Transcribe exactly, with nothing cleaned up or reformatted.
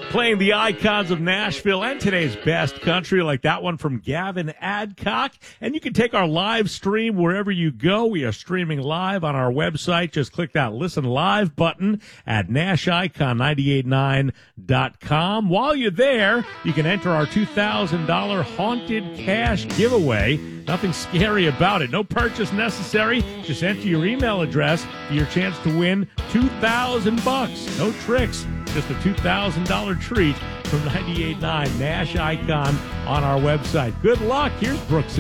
Playing the icons of Nashville and today's best country, like that one from Gavin Adcock. And you can take our live stream wherever you go. We are streaming live on our website. Just click that Listen Live button at Nash Icon nine eight nine dot com. While you're there, you can enter our two thousand dollars Haunted Cash giveaway. Nothing scary about it. No purchase necessary. Just enter your email address for your chance to win two thousand bucks. No tricks. Just a two thousand dollars treat from ninety-eight point nine Nash Icon on our website. Good luck. Here's Brooks.